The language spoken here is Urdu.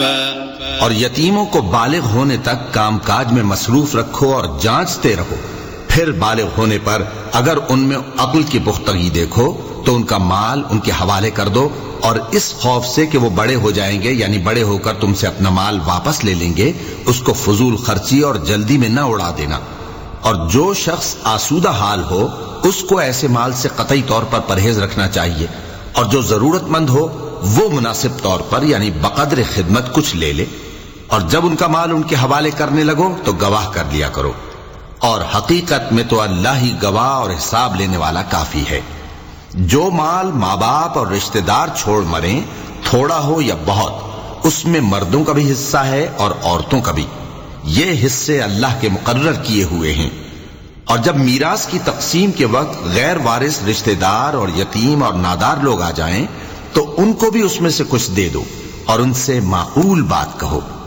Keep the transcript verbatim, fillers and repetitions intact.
اور یتیموں کو بالغ ہونے تک کام کاج میں مصروف رکھو اور جانچتے رہو، پھر بالغ ہونے پر اگر ان میں عقل کی پختگی دیکھو تو ان کا مال ان کے حوالے کر دو، اور اس خوف سے کہ وہ بڑے ہو جائیں گے، یعنی بڑے ہو کر تم سے اپنا مال واپس لے لیں گے، اس کو فضول خرچی اور جلدی میں نہ اڑا دینا۔ اور جو شخص آسودہ حال ہو اس کو ایسے مال سے قطعی طور پر پرہیز رکھنا چاہیے، اور جو ضرورت مند ہو وہ مناسب طور پر یعنی بقدر خدمت کچھ لے لے، اور جب ان کا مال ان کے حوالے کرنے لگو تو گواہ کر لیا کرو، اور حقیقت میں تو اللہ ہی گواہ اور حساب لینے والا کافی ہے۔ جو مال ماں باپ اور رشتہ دار چھوڑ مریں، تھوڑا ہو یا بہت، اس میں مردوں کا بھی حصہ ہے اور عورتوں کا بھی، یہ حصے اللہ کے مقرر کیے ہوئے ہیں۔ اور جب میراث کی تقسیم کے وقت غیر وارث رشتہ دار اور یتیم اور نادار لوگ آ جائیں تو ان کو بھی اس میں سے کچھ دے دو، اور ان سے معقول بات کہو۔